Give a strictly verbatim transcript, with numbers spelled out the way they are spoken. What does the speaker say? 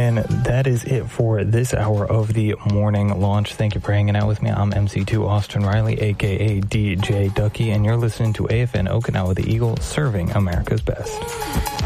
And that is it for this hour of the morning launch. Thank you for hanging out with me. I'm M C two Austin Riley, a k a. D J Ducky, and you're listening to A F N Okinawa, the Eagle, serving America's best.